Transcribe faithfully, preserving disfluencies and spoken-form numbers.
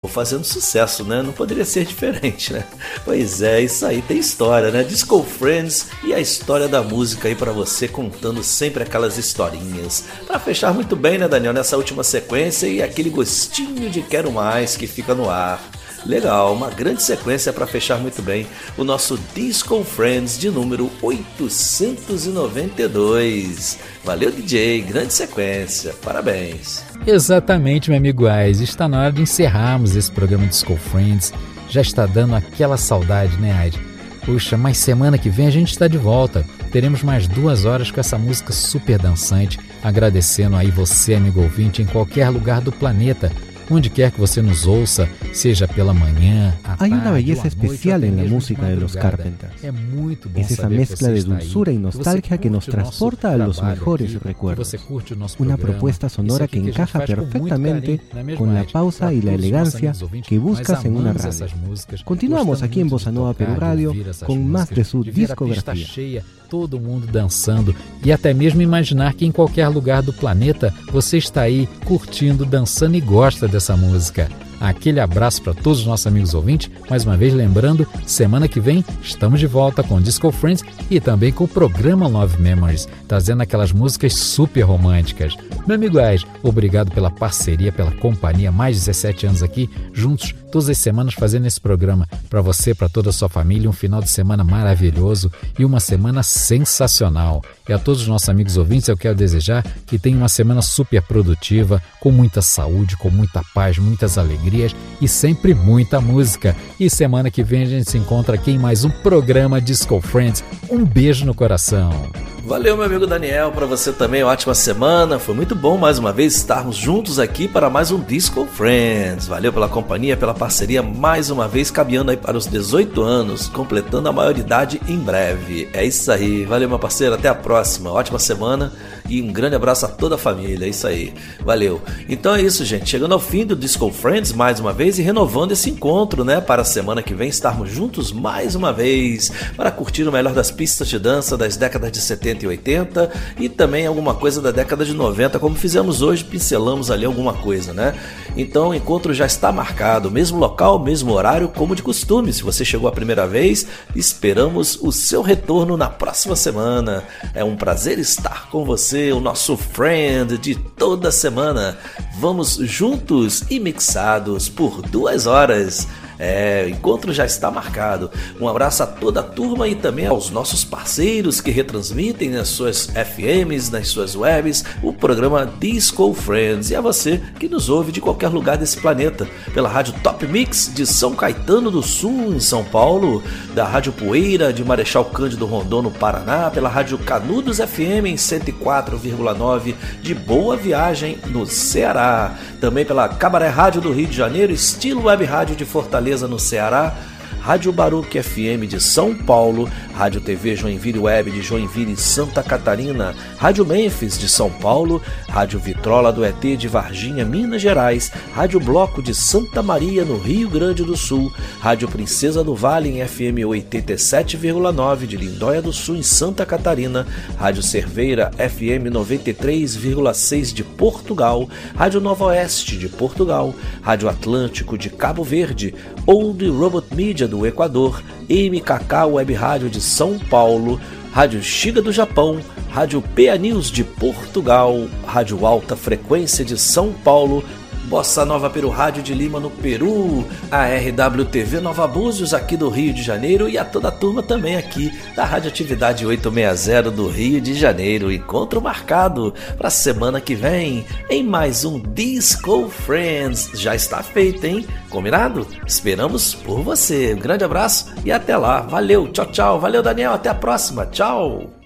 fazendo sucesso, né? Não poderia ser diferente, né? Pois é, isso aí tem história, né? Disco Friends e a história da música aí pra você, contando sempre aquelas historinhas. Pra fechar muito bem, né, Daniel, nessa última sequência e aquele gostinho de quero mais que fica no ar. Legal, uma grande sequência para fechar muito bem o nosso Disco Friends de número oitocentos e noventa e dois. Valeu, D J, grande sequência, parabéns. Exatamente, meu amigo Ais, está na hora de encerrarmos esse programa Disco Friends. Já está dando aquela saudade, né, Ais? Puxa, mas semana que vem a gente está de volta. Teremos mais duas horas com essa música super dançante, agradecendo aí você, amigo ouvinte, em qualquer lugar do planeta. Onde quer que você nos ouça, seja pela manhã, à tarde, Hay una belleza à noite, especial até en la mesmo música de los madrugada. Carpenters. É muito bom Es esa saber que mezcla você de está dulzura aí, y que você nostalgia que nos curte o nosso transporta a los trabalho mejores aqui, que recuerdos. você curte o nosso Una programa. propuesta Isso sonora aqui que a gente encaja faz com muito perfectamente carinho, não é mesmo, con la Ed? pausa Para y la todos os nossos elegancia amigos ouvintes, que nós buscas en una amamos radio. essas músicas, Continuamos gostamos aquí en muito Bossa de Nova tocar, Peru de Radio ouvir essas con más músicas, de su de ver a pista discografía. cheia, todo mundo dançando e até mesmo imaginar que em qualquer lugar do planeta você está aí curtindo, dançando e gosta dessa música. Aquele abraço para todos os nossos amigos ouvintes. Mais uma vez lembrando, semana que vem estamos de volta com Disco Friends e também com o programa Love Memories, trazendo aquelas músicas super românticas. Meu amigo Ais, obrigado pela parceria, pela companhia, mais de dezessete anos aqui, juntos, todas as semanas fazendo esse programa para você, para toda a sua família, um final de semana maravilhoso e uma semana sensacional. E a todos os nossos amigos ouvintes eu quero desejar que tenham uma semana super produtiva, com muita saúde, com muita paz, muitas alegrias e sempre muita música. E semana que vem a gente se encontra aqui em mais um programa Disco Friends. Um beijo no coração. Valeu, meu amigo Daniel, para você também, ótima semana. Foi muito bom mais uma vez estarmos juntos aqui para mais um Disco Friends. Valeu pela companhia, pela parceria, mais uma vez caminhando aí para os dezoito anos, completando a maioridade em breve. É isso aí, valeu meu parceiro, até a próxima, ótima semana e um grande abraço a toda a família, é isso aí, valeu. Então é isso, gente, chegando ao fim do Disco Friends mais uma vez e renovando esse encontro, né, para a semana que vem estarmos juntos mais uma vez para curtir o melhor das pistas de dança das décadas de setenta e oitenta e também alguma coisa da década de noventa, como fizemos hoje, pincelamos ali alguma coisa, né? Então o encontro já está marcado, mesmo local, mesmo horário, como de costume. Se você chegou a primeira vez, esperamos o seu retorno na próxima semana. É um prazer estar com você, o nosso friend de toda semana. Vamos juntos e mixados por duas horas. É, o encontro já está marcado. Um abraço a toda a turma e também aos nossos parceiros que retransmitem nas suas F Ms, nas suas webs, o programa Disco Friends. E a você que nos ouve de qualquer lugar desse planeta, pela Rádio Top Mix de São Caetano do Sul, em São Paulo, da Rádio Poeira de Marechal Cândido Rondon, no Paraná, pela Rádio Canudos F M em cento e quatro vírgula nove de Boa Viagem, no Ceará. Também pela Cabaré Rádio do Rio de Janeiro, Estilo Web Rádio de Fortaleza, no Ceará, Rádio Baruque F M de São Paulo, Rádio T V Joinville Web de Joinville, Santa Catarina, Rádio Memphis de São Paulo, Rádio Vitrola do E T de Varginha, Minas Gerais, Rádio Bloco de Santa Maria, no Rio Grande do Sul, Rádio Princesa do Vale em F M oitenta e sete vírgula nove de Lindóia do Sul, em Santa Catarina, Rádio Cerveira F M noventa e três vírgula seis de Portugal, Rádio Nova Oeste de Portugal, Rádio Atlântico de Cabo Verde, Old Robot Media do Equador, M K K Web Rádio de São Paulo, Rádio Shiga do Japão, Rádio P A News de Portugal, Rádio Alta Frequência de São Paulo, Bossa Nova Peru Rádio de Lima, no Peru, a R W T V Nova Búzios aqui do Rio de Janeiro e a toda a turma também aqui da Radioatividade oitocentos e sessenta do Rio de Janeiro. Encontro marcado para a semana que vem em mais um Disco Friends. Já está feito, hein? Combinado? Esperamos por você. Um grande abraço e até lá. Valeu, tchau, tchau. Valeu, Daniel. Até a próxima. Tchau.